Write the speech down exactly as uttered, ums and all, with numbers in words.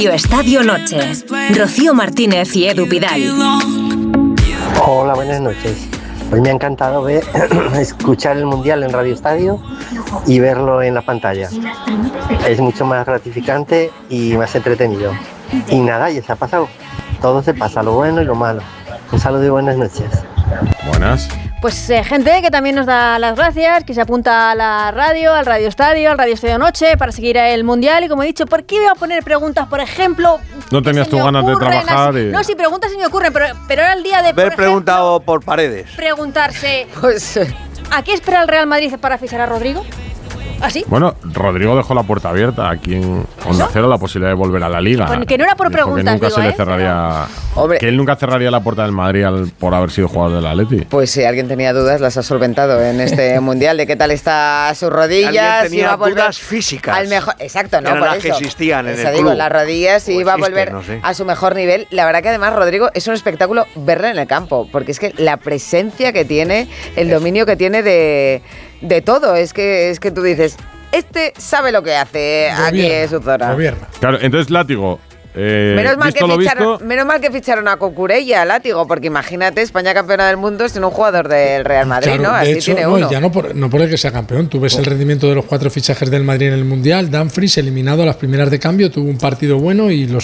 Estadio Noche. Rocío Martínez y Edu Pidal. Hola, buenas noches. Hoy me ha encantado ver, escuchar el Mundial en Radio Estadio y verlo en la pantalla. Es mucho más gratificante y más entretenido. Y nada, ya se ha pasado. Todo se pasa, lo bueno y lo malo. Un saludo y buenas noches. Buenas. Pues eh, gente que también nos da las gracias, que se apunta a la radio, al Radio Estadio, al Radio Estadio Noche para seguir el Mundial. Y como he dicho, ¿por qué iba a poner preguntas? Por ejemplo, no tenías tú ganas de trabajar. Así, y... No, sí, preguntas se me ocurren, pero, pero era el día de haber preguntado por Paredes. Preguntarse, pues, ¿a qué espera el Real Madrid para fichar a Rodrigo? ¿Así? Bueno, Rodrigo dejó la puerta abierta aquí en Onda Cero la posibilidad de volver a la Liga. Pues que no era por Dijo preguntas, que nunca digo, se ¿eh? le cerraría, Hombre. que él nunca cerraría la puerta del Madrid al, por haber sido jugador del Atleti. Pues si alguien tenía dudas, las ha solventado en este Mundial de qué tal está sus rodillas. Alguien tenía si va a volver dudas físicas. Al mejor, exacto, no eran por las eso. que existían en eso el digo, club. las rodillas y o iba a existen, volver no sé. a su mejor nivel. La verdad que además Rodrigo es un espectáculo verle en el campo, porque es que la presencia que tiene, el dominio que tiene de, de todo, es que es que tú dices, este sabe lo que hace Gobierna, aquí en su zona. Gobierna. Claro, entonces Látigo. Eh, Menos mal, visto que lo ficharon, visto, menos mal que ficharon a Cucurella, Látigo, porque imagínate, España campeona del mundo sin un jugador del Real Madrid, Claro, ¿no? de Así hecho, tiene no, uno. y ya no por, no por el que sea campeón. Tú ves el rendimiento de los cuatro fichajes del Madrid en el Mundial. Dumfries eliminado a las primeras de cambio, tuvo un partido bueno y los